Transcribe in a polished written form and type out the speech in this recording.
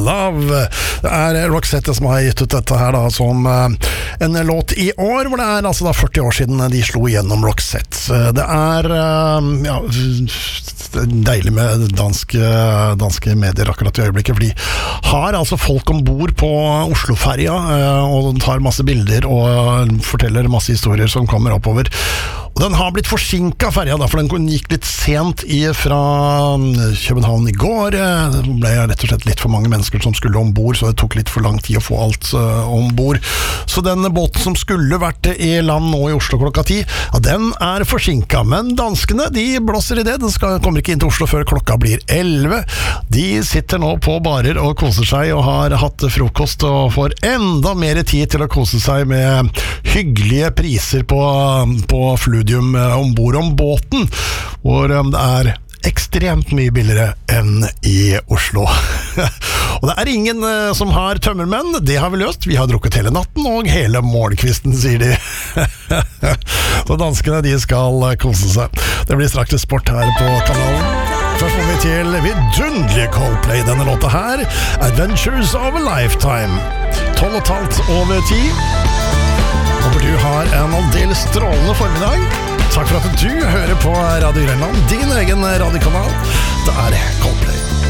Love. Det Roxette som har gitt ut dette her da som en låt i år, hvor det altså da 40 år siden de slo gjennom Roxette. Det ja, deilig med danske medier akkurat i øyeblikket, for de har altså folk ombord på Oslo-ferja, og tar masse bilder og forteller masse historier som kommer oppover. Og den har blitt forsinket ferja da, for den gikk litt sent fra København i går. Det ble rett og slett litt for mange mennesker som skulle ombord, så det tok litt for lang tid å få alt ombord. Så den båten som skulle vært i land nå i Oslo klokka 10, ja, den forsinket. Men danskene, de blåser i det. Den kommer ikke inn til Oslo før klokka blir 11. De sitter nå på barer og koser seg, og har hatt frokost og får enda mer tid til å kose seg med hyggelige priser på Fludium ombord om båten, hvor det ekstremt mye billigere enn i Oslo. Og det ingen som har tømmermenn, det har vi løst. Vi har drukket hele natten og hele morgenkvisten, sier de. Så danskene, de skal kose seg. Det blir straks sport her på kanalen. Først må vi til vidunderlige Coldplay denne låta her, Adventures of a Lifetime. 12,5 over 10. Håper du har en aldeles strålende formiddag. Takk for at du hører på Radio Grenland, din egen radiokanal. Det Coldplay.